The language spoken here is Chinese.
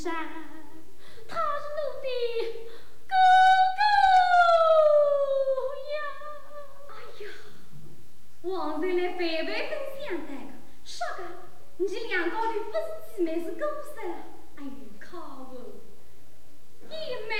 山，他是我的哥哥呀！ 哎呀，王才来白白跟相待个，说个，你两高头不是姊妹是姑嫂了？哎呦，靠哦！一